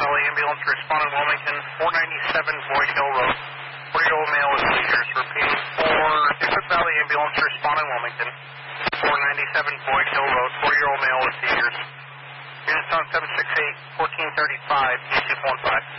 Valley Ambulance responding Wilmington, 497 Boyd Hill Road. 4-year-old male with seizures. Repeating, for Deerfoot Valley Ambulance responding Wilmington, 497 Boyd Hill Road. 4-year-old male with seizures. Units on 768, 1435, 8215.